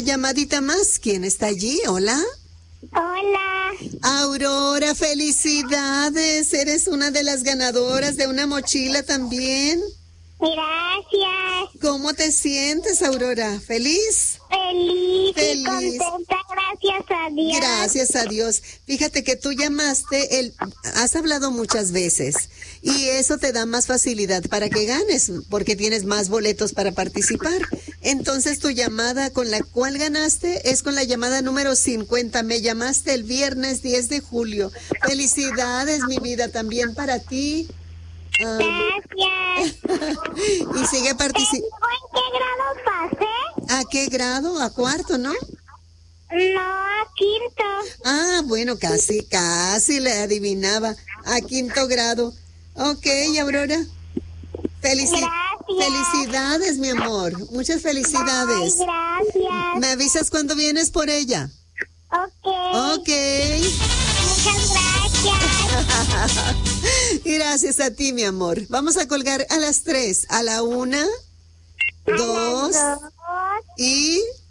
llamadita más. ¿Quién está allí? Hola. Hola. Aurora, felicidades. Eres una de las ganadoras de una mochila también. Gracias. ¿Cómo te sientes, Aurora? ¿Feliz? Feliz y Feliz. contenta, gracias a Dios. Gracias a Dios. Fíjate que tú llamaste, has hablado muchas veces y eso te da más facilidad para que ganes porque tienes más boletos para participar. Entonces tu llamada con la cual ganaste es con la llamada número 50. Me llamaste el viernes 10 de julio. Felicidades, mi vida, también para ti. Gracias. Y sigue participando. ¿En qué grado pasé? ¿A qué grado? ¿A cuarto, no? No, a quinto. Ah, bueno, casi le adivinaba. A quinto grado. Ok, Aurora. Gracias. Felicidades, mi amor. Muchas felicidades. Ay, gracias. ¿Me avisas cuando vienes por ella? Ok. Muchas gracias. Gracias a ti, mi amor. Vamos a colgar a las 3. A la 1, 2 2 y...